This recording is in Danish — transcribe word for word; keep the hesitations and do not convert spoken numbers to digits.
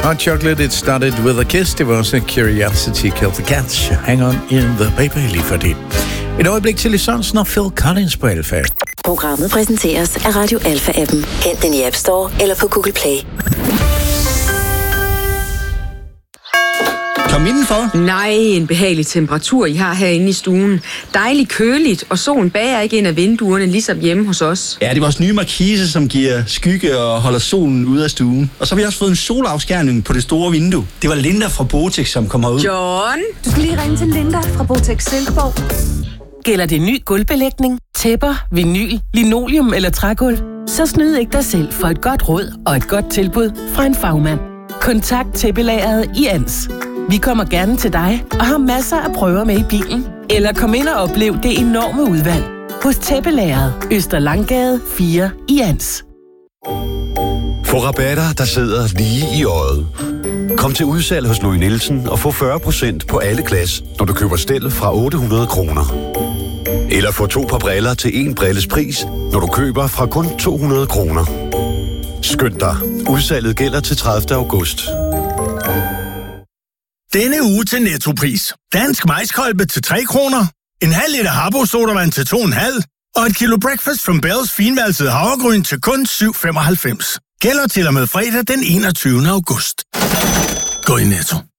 Hot Chocolate, It Started With A Kiss. Det var også Curiosity Killed The Cat. Hang on in the baby, lige for det. Et øjeblik til Lis Sørensen og Phil Collins på Alfa. Programmet præsenteres af Radio Alfa-appen. Hent den i App Store eller på Google Play. Kom indenfor. Nej, en behagelig temperatur, I har herinde i stuen. Dejligt køligt, og solen bager ikke ind af vinduerne, ligesom hjemme hos os. Ja, det er vores nye markise, som giver skygge og holder solen ude af stuen. Og så har vi også fået en solafskærning på det store vindue. Det var Linda fra Botex, som kommer ud. John! Du skal lige ringe til Linda fra Botex Silkeborg. Gælder det ny gulvbelægning, tæpper, vinyl, linoleum eller trægulv? Så snyd ikke dig selv for et godt råd og et godt tilbud fra en fagmand. Kontakt tæppelageret i Ans. Vi kommer gerne til dig og har masser af prøver med i bilen. Eller kom ind og oplev det enorme udvalg hos Tæppelageret, Øster Langgade fire i Ans. Få rabatter, der sidder lige i øjet. Kom til udsalg hos Louis Nielsen og få fyrre procent på alle glas, når du køber stel fra otte hundrede kroner. Eller få to par briller til en brilles pris, når du køber fra kun to hundrede kroner. Skynd dig. Udsalget gælder til tredivte august. Denne uge til Nettopris. Dansk majskolbe til tre kroner. En halv liter Habbo sodavand til to komma fem. Og et kilo Breakfast from Bells finvalset havregryn til kun syv femoghalvfems. Gælder til og med fredag den enogtyvende august. Gå i Netto.